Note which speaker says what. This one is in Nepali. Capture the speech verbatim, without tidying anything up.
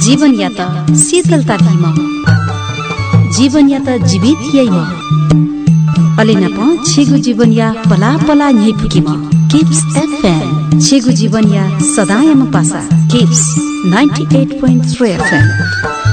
Speaker 1: जीवन या त शीतलता भीम जीवन या त जीवित यही म अलिना प छेगु जीवन या पला पला यही पुकी म किप्स एफएम छेगु जीवन या सदा यम पासा kips ninety-eight point three FM